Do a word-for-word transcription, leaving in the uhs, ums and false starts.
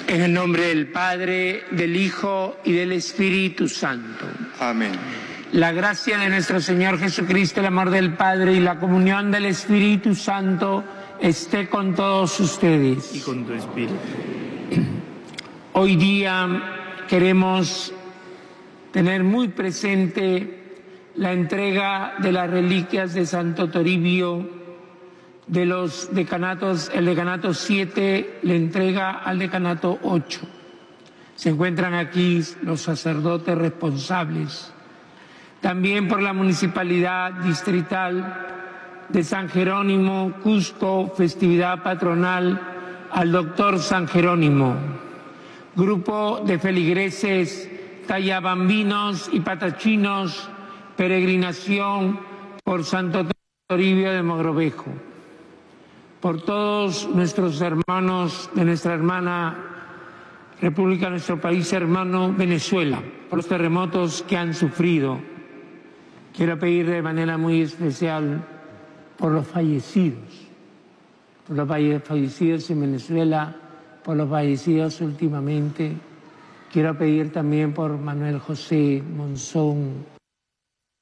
En el nombre del Padre, del Hijo y del Espíritu Santo. Amén. La gracia de nuestro Señor Jesucristo, el amor del Padre y la comunión del Espíritu Santo esté con todos ustedes. Y con tu espíritu. Hoy día queremos tener muy presente la entrega de las reliquias de Santo Toribio, de los decanatos, el decanato siete le entrega al decanato ocho. Se encuentran aquí los sacerdotes responsables. También por la Municipalidad Distrital de San Jerónimo, Cusco, festividad patronal al doctor San Jerónimo. Grupo de feligreses, tallabambinos y patachinos, peregrinación por Santo Toribio de Mogrovejo. Por todos nuestros hermanos de nuestra hermana República, nuestro país hermano Venezuela, por los terremotos que han sufrido. Quiero pedir de manera muy especial por los fallecidos, por los fallecidos en Venezuela, por los fallecidos últimamente. Quiero pedir también por Manuel José Monzón,